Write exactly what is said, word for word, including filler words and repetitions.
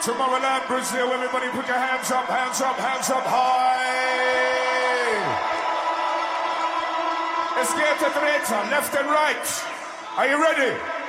Tomorrowland, Brazil, everybody put your hands up, hands up, hands up high. Izquierda, derecha, left and right. Are you ready?